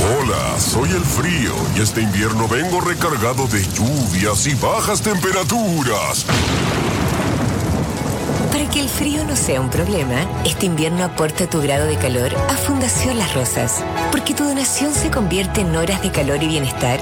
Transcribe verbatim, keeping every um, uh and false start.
Hola, soy el frío y este invierno vengo recargado de lluvias y bajas temperaturas. Para que el frío no sea un problema, este invierno aporta tu grado de calor a Fundación Las Rosas. Porque tu donación se convierte en horas de calor y bienestar